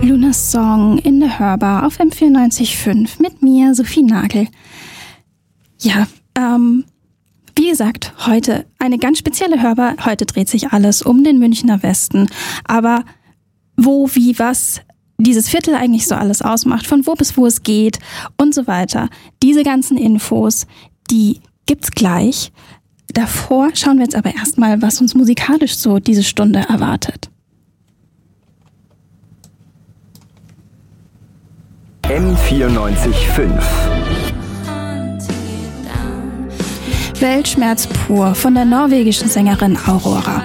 Lunas Song in der Hörbar auf M94.5 mit mir, Sophie Nagel. Ja, wie gesagt, heute eine ganz spezielle Hörbar. Heute dreht sich alles um den Münchner Westen. Aber wo, wie, was dieses Viertel eigentlich so alles ausmacht, von wo bis wo es geht und so weiter. Diese ganzen Infos, die gibt's gleich. Davor schauen wir jetzt aber erstmal, was uns musikalisch so diese Stunde erwartet. M94.5 Weltschmerz pur von der norwegischen Sängerin Aurora.